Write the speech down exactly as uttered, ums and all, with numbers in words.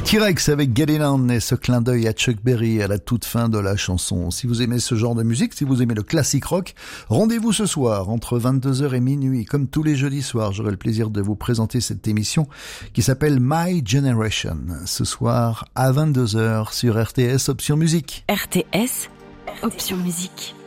T-Rex avec Get It On et ce clin d'œil à Chuck Berry à la toute fin de la chanson. Si vous aimez ce genre de musique, si vous aimez le classique rock, rendez-vous ce soir entre vingt-deux heures et minuit. Comme tous les jeudis soirs, j'aurai le plaisir de vous présenter cette émission qui s'appelle My Generation. Ce soir à vingt-deux heures sur R T S Option Musique. R T S Option Musique.